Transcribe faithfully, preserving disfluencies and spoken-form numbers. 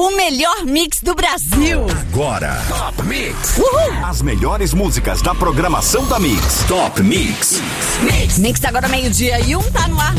o melhor mix do Brasil. Agora, Top Mix. Uhul. As melhores músicas da programação da Mix. Top Mix. Mix, mix agora meio-dia e um tá no ar